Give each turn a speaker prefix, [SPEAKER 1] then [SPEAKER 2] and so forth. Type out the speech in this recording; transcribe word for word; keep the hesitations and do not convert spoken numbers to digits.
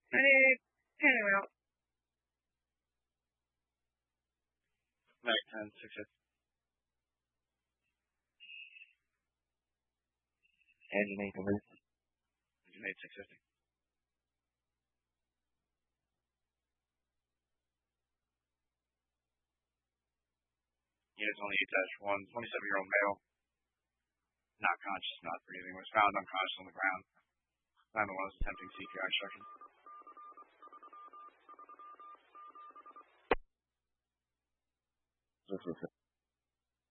[SPEAKER 1] ninety-eight, panning out.
[SPEAKER 2] Mag ten, six fifty.
[SPEAKER 3] Engine eight, complete.
[SPEAKER 2] Engine eight, six fifty. Units on the eight dash one, twenty-seven-year-old male, not conscious, not breathing, was found unconscious on the ground. nine one one was attempting C P R instruction.
[SPEAKER 3] Six fifty.